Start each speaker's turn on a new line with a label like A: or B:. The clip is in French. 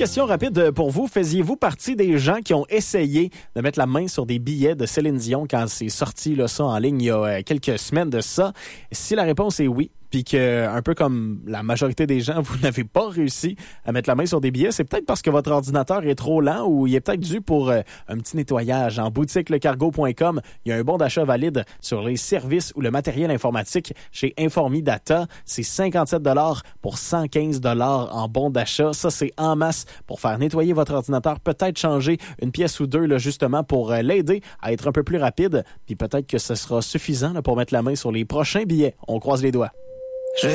A: question rapide pour vous. Faisiez-vous partie des gens qui ont essayé de mettre la main sur des billets de Céline Dion quand c'est sorti là, ça en ligne il y a quelques semaines de ça? Si la réponse est oui, puis que, un peu comme la majorité des gens, vous n'avez pas réussi à mettre la main sur des billets, c'est peut-être parce que votre ordinateur est trop lent ou il est peut-être dû pour un petit nettoyage. En boutique lecargo.com, il y a un bon d'achat valide sur les services ou le matériel informatique chez Informidata. C'est 57 $ pour 115 $ en bon d'achat. Ça, c'est en masse pour faire nettoyer votre ordinateur, peut-être changer une pièce ou deux, là, justement, pour l'aider à être un peu plus rapide. Puis peut-être que ce sera suffisant là, pour mettre la main sur les prochains billets. On croise les doigts.